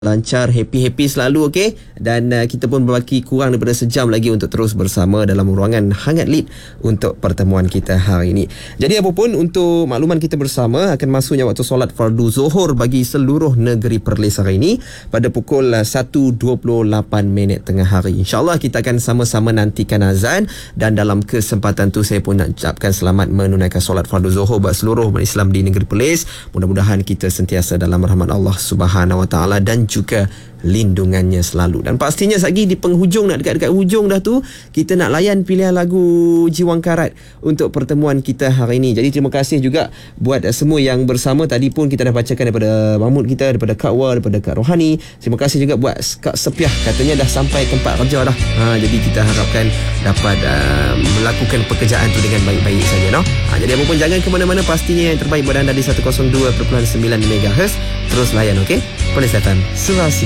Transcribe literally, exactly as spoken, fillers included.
lancar, happy-happy selalu, okey? Dan uh, kita pun berbaki kurang daripada sejam lagi untuk terus bersama dalam ruangan Hangat Lead untuk pertemuan kita hari ini. Jadi apapun, untuk makluman kita bersama, akan masuknya waktu solat fardu Zuhur bagi seluruh negeri Perlis hari ini pada pukul uh, satu dua puluh lapan minit tengah hari. InsyaAllah kita akan sama-sama nantikan azan, dan dalam kesempatan tu saya pun nak ucapkan selamat menunaikan solat fardu Zuhur buat seluruh umat Islam di negeri Perlis. Mudah-mudahan kita sentiasa dalam rahmat Allah Subhanahu Wa Taala dan juga lindungannya selalu. Dan pastinya lagi di penghujung, nak dekat-dekat hujung dah tu, kita nak layan pilihan lagu Jiwang Karat untuk pertemuan kita hari ini. Jadi terima kasih juga buat semua yang bersama. Tadi pun kita dah bacakan daripada Mahmud kita, daripada Kak Wah, daripada Kak Rohani. Terima kasih juga buat Kak Sepiah, katanya dah sampai tempat kerja dah. Ha, jadi kita harapkan dapat uh, melakukan pekerjaan tu dengan baik-baik saja, no? Ha, jadi apapun, jangan ke mana-mana, pastinya yang terbaik buat anda di seratus dua perpuluhan sembilan megahertz. Terus layan, okey? Perlis F M, Sulawesi